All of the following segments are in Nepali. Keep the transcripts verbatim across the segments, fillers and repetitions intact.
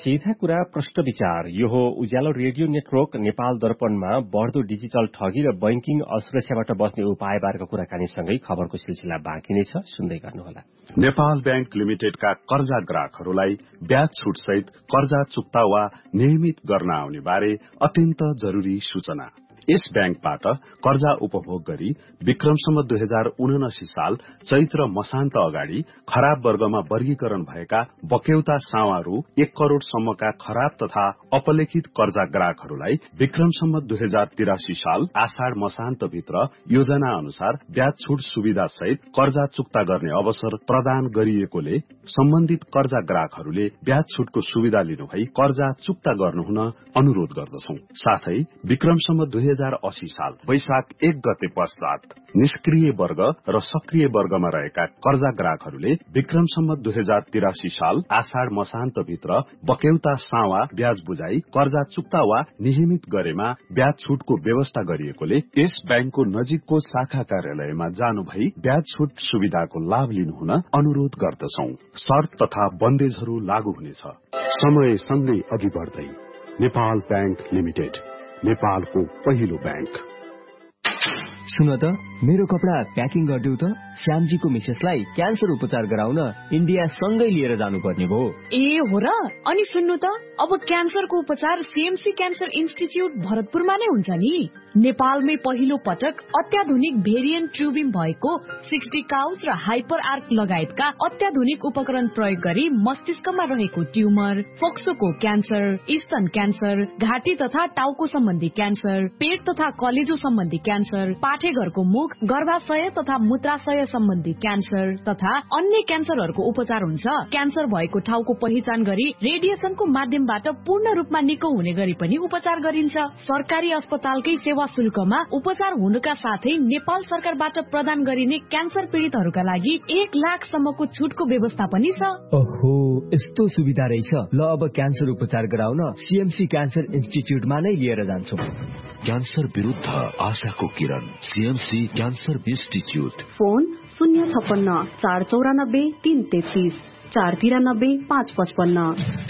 सीधा कुरा प्रश्न विचार यो हो उज्यालो रेडियो नेटवर्क नेपाल दर्पणमा बढ़दो डिजिटल ठगी र बैंकिङ असुरक्षाबाट बस्ने उपायबारेको कुराकानीसँगै खबरको सिलसिला बाँकी नै छ, सुन्दै गर्नुहोला। नेपाल बैंक लिमिटेडका कर्जा ग्राहकहरूलाई ब्याज छुटसहित कर्जा चुक्ता वा नियमित गर्न आउने बारे अत्यन्त जरूरी सूचना। यस बैंकबाट कर्जा उपभोग गरी विक्रमसम्म दुई हजार उनासी साल चैत्र मसान्त अगाडि खराब वर्गमा वर्गीकरण भएका बक्यौता सावा रु एक करोड़ सम्मका खराब तथा अपलेखित कर्जा ग्राहकहरूलाई विक्रमसम्म दुई हजार तिरासी साल आषाढ़ मसान्त भित्र योजना अनुसार ब्याज छुट सुविधा सहित कर्जा चुक्ता गर्ने अवसर प्रदान गरिएकोले सम्बन्धित कर्जा ग्राहकहरूले ब्याज छुटको सुविधा लिनुभई कर्जा चुक्ता गर्नुहुन अनुरोध गर्दछौं। साथै विक्रमसम्म दुई हजार अस्सी साल वैशाख एक गते पश्चात निष्क्रिय वर्ग र सक्रिय वर्गमा रहेका कर्जा ग्राहकहरूले विक्रमसम्म दुई हजार तिरासी साल आषाढ़ मसान्त भित्र बक्यौता सावा ब्याज बुझाई कर्जा चुक्ता वा नियमित गरेमा ब्याज छुटको व्यवस्था गरिएकोले यस बैंकको नजिकको शाखा कार्यालयमा जानु भई ब्याज छुट सुविधाको लाभ लिनुहुन अनुरोध गर्दछौं। शर्त तथा बन्देजहरू लागू हुनेछ। समय सँगै अघि बढ्दै नेपाल बैंक लिमिटेड, नेपालको पहिलो बैंक। सुन त मेरो कपडा प्याकिङ गरिदेऊ त, श्यामजीको मिसेसलाई क्यान्सर उपचार गराउन इन्डिया सँगै लिएर जानुपर्ने भयो। ए हो र? अनि सुन्नु त, अब क्यान्सरको उपचार सीएमसी क्यान्सर इन्स्टिच्युट भरतपुरमा नै हुन्छ नि। नेपालमै पहिलो पटक अत्याधुनिक भेरिएन्ट ट्युबिङ भएको सिक्सटी काउस र हाइपर आर्क लगायतका अत्याधुनिक उपकरण प्रयोग गरी मस्तिष्कमा रहेको ट्युमर, फोक्सोको क्यान्सर, स्तन क्यान्सर, घाँटी तथा टाउको सम्बन्धी क्यान्सर, पेट तथा कलेजो सम्बन्धी क्यान्सर, पाठेघरको मुख, गर्भाशय तथा मूत्राशय सम्बन्धी क्यान्सर तथा अन्य क्यान्सरहरूको उपचार हुन्छ। क्यान्सर भएको ठाउँको पहिचान गरी रेडिएसनको माध्यमबाट पूर्ण रूपमा निको हुने गरी पनि उपचार गरिन्छ। सरकारी अस्पतालकै सेवा शुल्कमा उपचार हुनुका साथै नेपाल सरकारबाट प्रदान गरिने क्यान्सर पीड़ितहरूका लागि एक लाख सम्मको छुटको व्यवस्था पनि छ। ओहो, यस्तो सुविधा रहेछ। ल अब क्यान्सर उपचार गराउन सीएमसी क्यान्सर इन्स्टिच्युटमा नै लिएर जान्छु। क्यान्सर विरुद्ध आशाको किरण, सीएमसी क्यान्सर इन्स्टिच्युट। फोन शून्य छप्पन्न चार चौरानब्बे तीन तेत्तीस चार तिरानब्बे पाँच पचपन्न।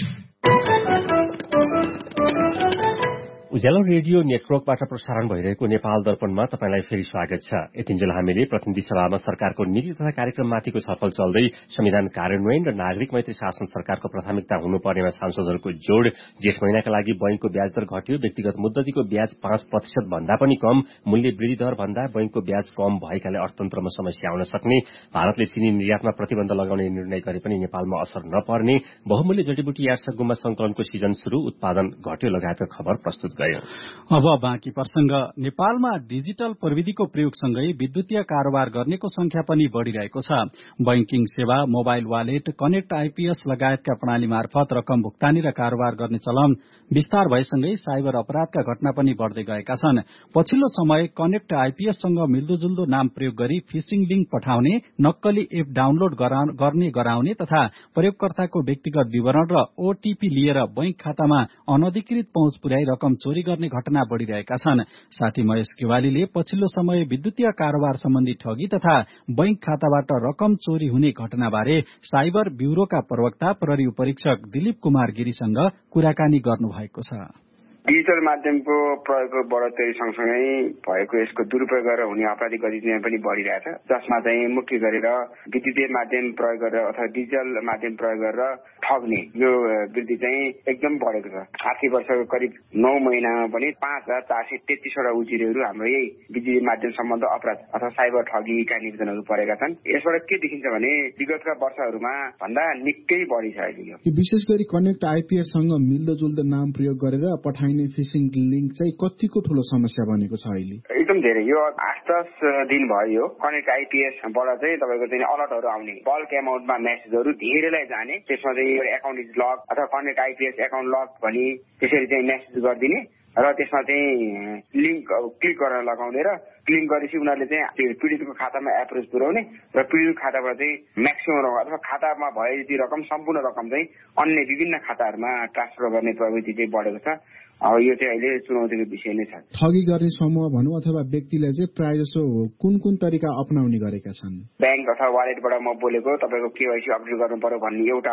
उज्यालो रेडियो नेटवर्कबाट प्रसारण भइरहेको नेपाल दर्पणमा तपाईलाई फेरि स्वागत छ। यतिन्जेल हामीले प्रतिनिधि सभामा सरकारको नीति तथा कार्यक्रममाथिको छलफल चल्दै संविधान कार्यान्वयन र नागरिक मैत्री शासन सरकारको प्राथमिकता हुनुपर्नेमा सांसदहरूको जोड़, जेठ महिनाका लागि बैंकको ब्याज दर घट्यो, व्यक्तिगत मुद्दतीको ब्याज पाँच प्रतिशत भन्दा पनि कम, मूल्य वृद्धि दर भन्दा बैंकको ब्याज कम भएकाले अर्थतन्त्रमा समस्या आउन सक्ने, भारतले चिनी निर्यातमा प्रतिबन्ध लगाउने निर्णय गरे पनि नेपालमा असर नपर्ने, बहुमूल्य जडीबुटी यार्सा गुम्बा संकलनको सिजन शुरू, उत्पादन घट्यो लगायतका खबर प्रस्तुत गयो। अब बाँकी प्रसंग। नेपालमा डिजिटल प्रविधिको प्रयोगसँगै विद्युतीय कारोबार गर्नेको संख्या पनि बढ़िरहेको छ। बैंकिङ सेवा, मोबाइल वालेट, कनेक्ट आईपीएस लगायतका प्रणाली मार्फत रकम भुक्तानी र कारोबार गर्ने चलन विस्तार भएसँगै साइबर अपराधका घटना पनि बढ़दै गएका छन्। पछिल्लो समय कनेक्ट आईपीएससँग मिल्दोजुल्दो नाम प्रयोग गरी फिशिङ लिंक पठाउने, नक्कली एप डाउनलोड गर्ने गराउने तथा प्रयोगकर्ताको व्यक्तिगत विवरण र ओटीपी लिएर बैंक खातामा अनधिकृत पहुँच पुर्याई रकम चोरी गर्ने घटना बढ़िरहेका छन्। साथी महेश गेवालीले पछिल्लो समय विद्युतीय कारोबार सम्बन्धी ठगी तथा बैंक खाताबाट रकम चोरी हुने घटनाबारे साइबर ब्यूरोका प्रवक्ता प्रहरी उपरीक्षक दिलीप कुमार गिरीसँग कुराकानी गर्नुभएको छ। डिजिटल माध्यमको प्रयोगको बढोत्तरी सँगसँगै भएको यसको दुरुपयोग गरेर हुने आपराधिक गतिविधि पनि बढ़िरहेछ, जसमा चाहिँ मुख्य गरेर विद्युतीय माध्यम प्रयोग गरेर अथवा डिजिटल माध्यम प्रयोग गरेर ठग्ने यो वृद्धि चाहिँ एकदम बढेको छ। आर्थिक वर्षको करिब नौ महिनामा पनि पाँच हजार चार सय तेत्तीसवटा उजुरीहरू हाम्रो यही विद्युतीय माध्यम सम्बन्ध अपराध अथवा साइबर ठगीका निवेदनहरू परेका छन्। यसबाट के देखिन्छ भने विगतका वर्षहरूमा भन्दा निकै बढी छ अहिले। विशेष गरी कनेक्ट आईपीएससँग मिल्दोजुल्दो नाम प्रयोग गरेर पठाइने फिशिङ लिंक चाहिँ कतिको ठूलो समस्या बनेको छ अहिले? एकदम धेरै। यो आठ दस दिन भयो कनेक्ट आईपीएसबाट चाहिँ तपाईँको चाहिँ अलर्टहरू आउने, बल्क एमाउन्टमा मेसेजहरू धेरैलाई जाने, त्यसमा चाहिँ एकाउन्ट इज लक अथवा कनेक्ट आईपीएस एकाउन्ट लक भनी त्यसरी चाहिँ मेसेज गरिदिने र त्यसमा चाहिँ लिंक क्लिक गरेर लगाउने र क्लिक गरेपछि उनीहरूले चाहिँ पीडितको खातामा एप्रोच पुर्याउने र पीडित खाताबाट चाहिँ म्याक्सिमम रकम अथवा खातामा भए जति रकम सम्पूर्ण रकम चाहिँ अन्य विभिन्न खाताहरूमा ट्रान्सफर गर्ने प्रवृत्ति चाहिँ बढेको छ। अब यो चाहिँ अहिले चुनौतीको विषय नै छ। ठगी गर्ने समूह भनौँ अथवा व्यक्तिले चाहिँ प्राय जसो कुन कुन तरिका अपनाउने गरेका छन्? ब्याङ्क अथवा वालेटबाट म बोलेको, तपाईँको केवाइसी अपडेट गर्नु पर्यो भन्ने एउटा